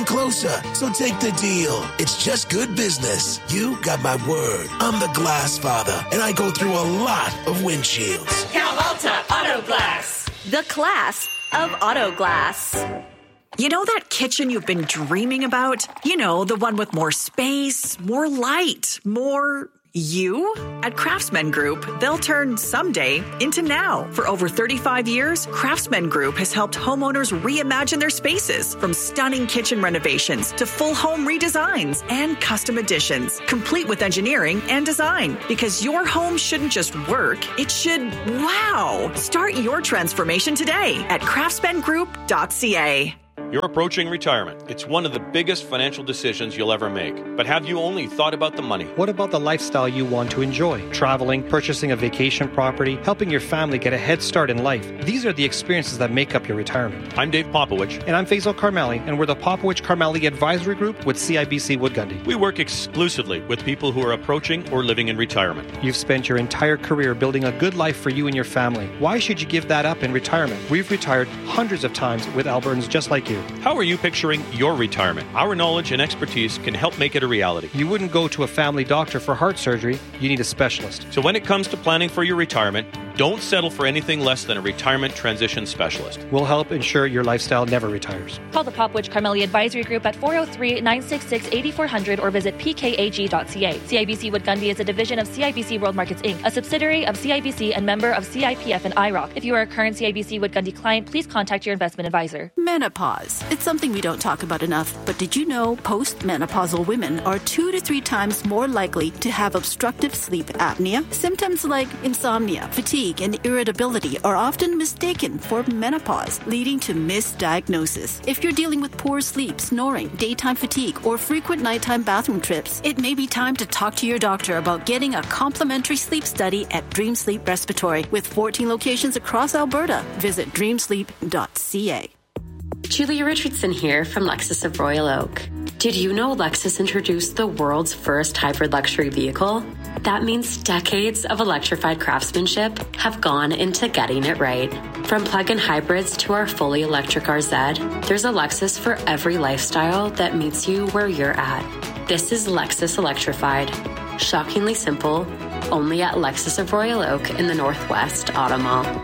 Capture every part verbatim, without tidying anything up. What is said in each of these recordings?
closer, so take the deal. It's just good business. You got my word. I'm the glass father, and I go through a lot of windshields. Cal Alta Auto Glass. The class of auto glass. You know that kitchen you've been dreaming about? You know, the one with more space, more light, more you? At Craftsman Group, they'll turn someday into now. For over thirty-five years, Craftsman Group has helped homeowners reimagine their spaces, from stunning kitchen renovations to full home redesigns and custom additions, complete with engineering and design. Because your home shouldn't just work, it should wow. Start your transformation today at craftsman group dot c a. You're approaching retirement. It's one of the biggest financial decisions you'll ever make. But have you only thought about the money? What about the lifestyle you want to enjoy? Traveling, purchasing a vacation property, helping your family get a head start in life. These are the experiences that make up your retirement. I'm Dave Popowich. And I'm Faisal Karmali, and we're the Popowich Karmali Advisory Group with C I B C Wood Gundy. We work exclusively with people who are approaching or living in retirement. You've spent your entire career building a good life for you and your family. Why should you give that up in retirement? We've retired hundreds of times with Albertans just like you. How are you picturing your retirement? Our knowledge and expertise can help make it a reality. You wouldn't go to a family doctor for heart surgery. You need a specialist. So when it comes to planning for your retirement, don't settle for anything less than a retirement transition specialist. We'll help ensure your lifestyle never retires. Call the Popwich Karmali Advisory Group at four oh three, nine six six, eight four hundred or visit p k a g dot c a. C I B C Wood Gundy is a division of C I B C World Markets Incorporated, a subsidiary of C I B C and member of C I P F and I R O C. If you are a current C I B C Wood Gundy client, please contact your investment advisor. Menopause. It's something we don't talk about enough, but did you know postmenopausal women are two to three times more likely to have obstructive sleep apnea? Symptoms like insomnia, fatigue, and irritability are often mistaken for menopause, leading to misdiagnosis. If you're dealing with poor sleep, snoring, daytime fatigue, or frequent nighttime bathroom trips, it may be time to talk to your doctor about getting a complimentary sleep study at Dream Sleep Respiratory. With fourteen locations across Alberta, visit dream sleep dot c a. Julia Richardson here from Lexus of Royal Oak. Did you know Lexus introduced the world's first hybrid luxury vehicle? That means decades of electrified craftsmanship have gone into getting it right. From plug-in hybrids to our fully electric R Z, there's a Lexus for every lifestyle that meets you where you're at. This is Lexus Electrified. Shockingly simple, only at Lexus of Royal Oak in the Northwest Auto Mall.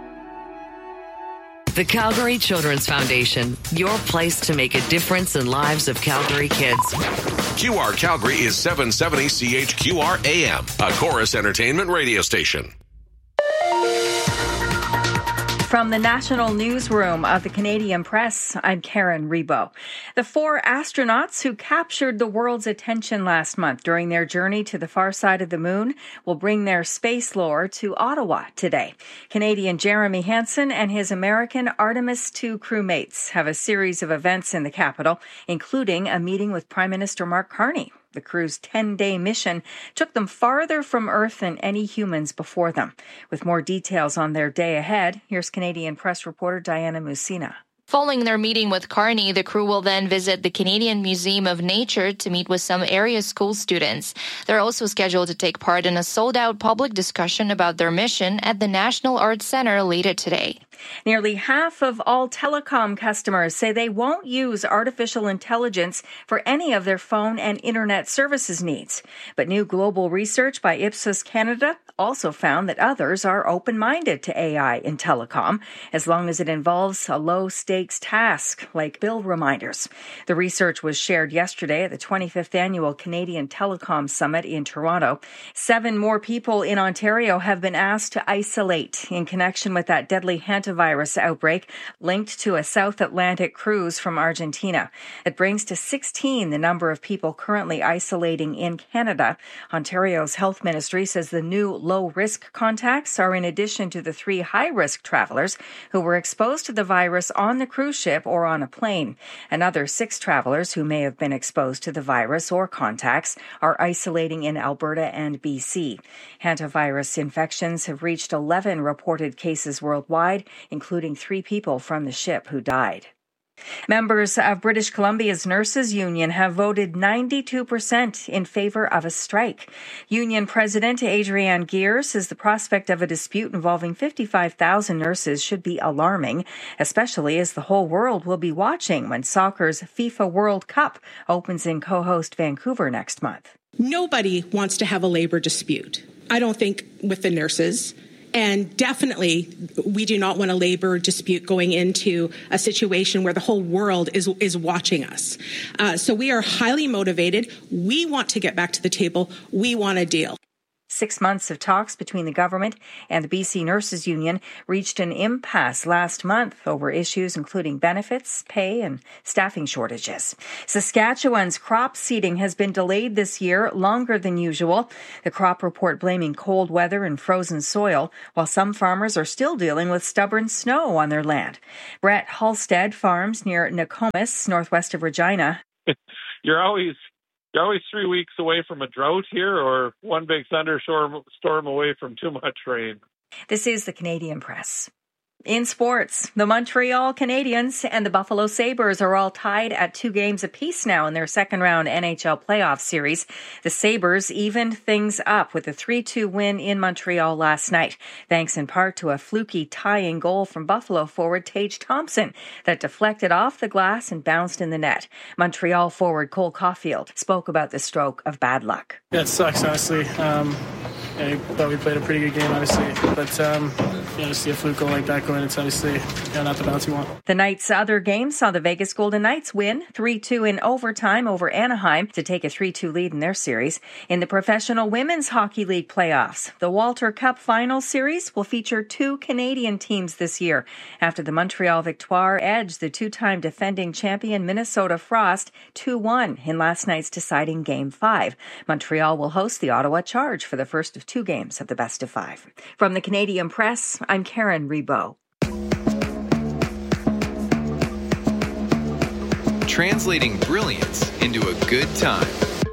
The Calgary Children's Foundation, your place to make a difference in lives of Calgary kids. Q R Calgary is seven seventy C H Q R A M, a Chorus Entertainment radio station. From the National Newsroom of the Canadian Press, I'm Karen Rebo. The four astronauts who captured the world's attention last month during their journey to the far side of the moon will bring their space lore to Ottawa today. Canadian Jeremy Hansen and his American Artemis two crewmates have a series of events in the capital, including a meeting with Prime Minister Mark Carney. The crew's ten-day mission took them farther from Earth than any humans before them. With more details on their day ahead, here's Canadian Press reporter Diana Musina. Following their meeting with Carney, the crew will then visit the Canadian Museum of Nature to meet with some area school students. They're also scheduled to take part in a sold-out public discussion about their mission at the National Arts Centre later today. Nearly half of all telecom customers say they won't use artificial intelligence for any of their phone and internet services needs. But new global research by Ipsos Canada also found that others are open-minded to A I in telecom, as long as it involves a low-stakes task like bill reminders. The research was shared yesterday at the twenty-fifth Annual Canadian Telecom Summit in Toronto. Seven more people in Ontario have been asked to isolate in connection with that deadly hantavirus outbreak linked to a South Atlantic cruise from Argentina. It brings to sixteen the number of people currently isolating in Canada. Ontario's health ministry says the new low-risk contacts are in addition to the three high-risk travelers who were exposed to the virus on the cruise ship or on a plane. Another six travelers who may have been exposed to the virus or contacts are isolating in Alberta and B C. Hantavirus infections have reached eleven reported cases worldwide, including three people from the ship who died. Members of British Columbia's nurses union have voted ninety-two percent in favor of a strike. Union President Adrienne Geer says the prospect of a dispute involving fifty-five thousand nurses should be alarming, especially as the whole world will be watching when soccer's FIFA World Cup opens in co-host Vancouver next month. Nobody wants to have a labor dispute. I don't think with the nurses. And definitely, we do not want a labor dispute going into a situation where the whole world is is watching us. Uh, so we are highly motivated. We want to get back to the table. We want a deal. Six months of talks between the government and the B C Nurses Union reached an impasse last month over issues including benefits, pay, and staffing shortages. Saskatchewan's crop seeding has been delayed this year longer than usual. The crop report blaming cold weather and frozen soil, while some farmers are still dealing with stubborn snow on their land. Brett Halstead farms near Nokomis, northwest of Regina. You're always You're always three weeks away from a drought here or one big thunderstorm storm away from too much rain. This is the Canadian Press. In sports, the Montreal Canadiens and the Buffalo Sabres are all tied at two games apiece now in their second-round N H L playoff series. The Sabres evened things up with a three two win in Montreal last night, thanks in part to a fluky tying goal from Buffalo forward Tage Thompson that deflected off the glass and bounced in the net. Montreal forward Cole Caulfield spoke about the stroke of bad luck. Yeah, it sucks, honestly. Um, I thought we played a pretty good game, obviously, but um, you know, to see a fluke goal like that going, it's obviously you know, not the bounce you want. The night's other game saw the Vegas Golden Knights win three two in overtime over Anaheim to take a three two lead in their series. In the Professional Women's Hockey League playoffs, the Walter Cup Final Series will feature two Canadian teams this year after the Montreal Victoire edged the two-time defending champion Minnesota Frost two one in last night's deciding Game five. Montreal will host the Ottawa Charge for the first of two games of the best of five. From the Canadian Press, I'm Karen Rebo. Translating brilliance into a good time.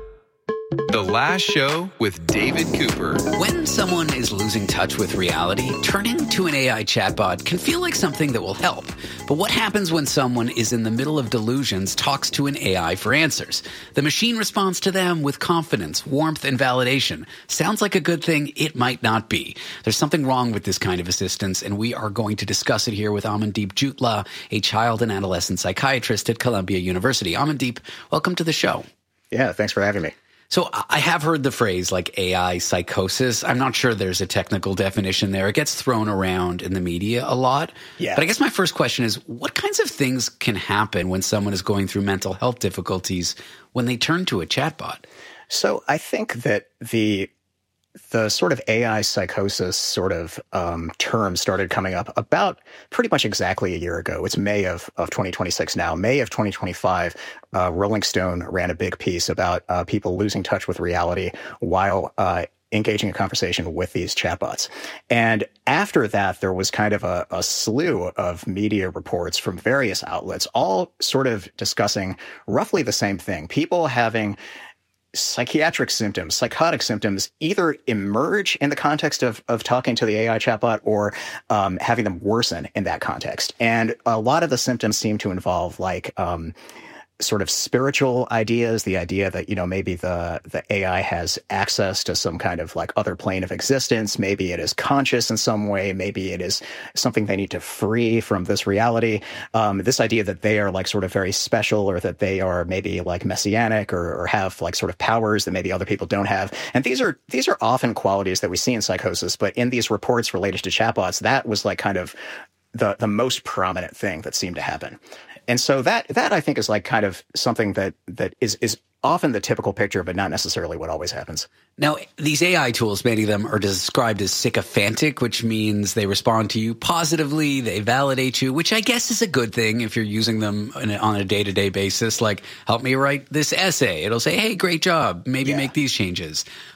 The Last Show with David Cooper. When someone is losing touch with reality, turning to an A I chatbot can feel like something that will help. But what happens when someone is in the middle of delusions, talks to an A I for answers? The machine responds to them with confidence, warmth, and validation. Sounds like a good thing. It might not be. There's something wrong with this kind of assistance, and we are going to discuss it here with Amandeep Jutla, a child and adolescent psychiatrist at Columbia University. Amandeep, welcome to the show. Yeah, thanks for having me. So I have heard the phrase like A I psychosis. I'm not sure there's a technical definition there. It gets thrown around in the media a lot. Yeah. But I guess my first question is, what kinds of things can happen when someone is going through mental health difficulties when they turn to a chatbot? So I think that the the sort of A I psychosis sort of um, term started coming up about pretty much exactly a year ago. It's May of, of twenty twenty-six now. May of twenty twenty-five, uh, Rolling Stone ran a big piece about uh, people losing touch with reality while uh, engaging in conversation with these chatbots. And after that, there was kind of a, a slew of media reports from various outlets, all sort of discussing roughly the same thing. People having psychiatric symptoms, psychotic symptoms, either emerge in the context of, of talking to the A I chatbot or um, having them worsen in that context. And a lot of the symptoms seem to involve like um, sort of spiritual ideas, the idea that, you know, maybe the, the A I has access to some kind of like other plane of existence. Maybe it is conscious in some way. Maybe it is something they need to free from this reality. Um, this idea that they are like sort of very special, or that they are maybe like messianic, or, or have like sort of powers that maybe other people don't have. And these are, these are often qualities that we see in psychosis, but in these reports related to chatbots, that was like kind of the, the most prominent thing that seemed to happen. And so that, that I think is like kind of something that, that is, is often the typical picture, but not necessarily what always happens. Now, these A I tools, many of them are described as sycophantic, which means they respond to you positively, they validate you, which I guess is a good thing if you're using them on a, on a day-to-day basis. Like, help me write this essay. It'll say, hey, great job. Maybe yeah. make these changes.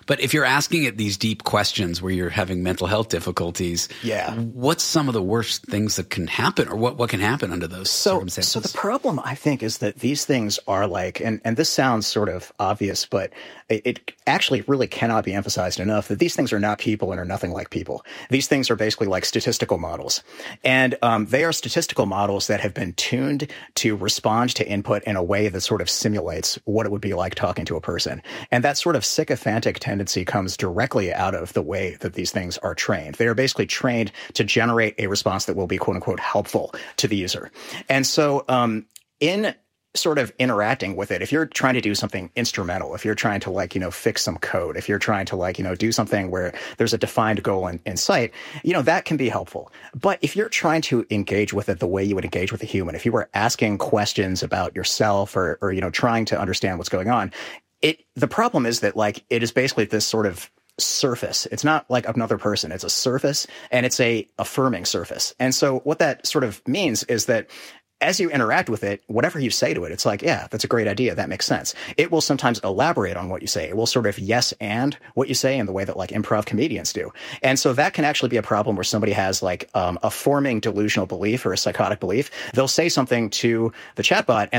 But if you're asking it these deep questions where you're having mental health difficulties, yeah, what's some of the worst things that can happen, or what, what can happen under those so, circumstances? So the problem, I think, is that these things are like, and, and this sounds sort of obvious, but it, it actually really cannot be emphasized enough that these things are not people and are nothing like people. These things are basically like statistical models. And um, they are statistical models that have been tuned to respond to input in a way that sort of simulates what it would be like talking to a person. And that sort of sycophantic tendency comes directly out of the way that these things are trained. They are basically trained to generate a response that will be, quote unquote, helpful to the user. And so um, in sort of interacting with it, if you're trying to do something instrumental, if you're trying to like, you know, fix some code, if you're trying to like, you know, do something where there's a defined goal in, in sight, you know, that can be helpful. But if you're trying to engage with it the way you would engage with a human, if you were asking questions about yourself or, or, you know, trying to understand what's going on, it, the problem is that like, it is basically this sort of surface. It's not like another person. It's a surface, and it's a affirming surface. And so what that sort of means is that as you interact with it, whatever you say to it, it's like, yeah, that's a great idea. That makes sense. It will sometimes elaborate on what you say. It will sort of yes and what you say in the way that like improv comedians do. And so that can actually be a problem where somebody has like um, a forming delusional belief or a psychotic belief. They'll say something to the chatbot, and